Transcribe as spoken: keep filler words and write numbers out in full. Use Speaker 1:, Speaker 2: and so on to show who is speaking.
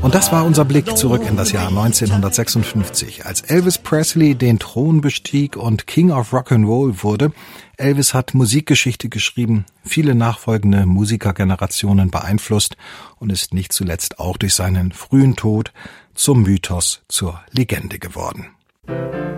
Speaker 1: Und das war unser Blick zurück in das Jahr neunzehnhundertsechsundfünfzig, als Elvis Presley den Thron bestieg und King of Rock'n'Roll wurde. Elvis hat Musikgeschichte geschrieben, viele nachfolgende Musikergenerationen beeinflusst und ist nicht zuletzt auch durch seinen frühen Tod zum Mythos, zur Legende geworden.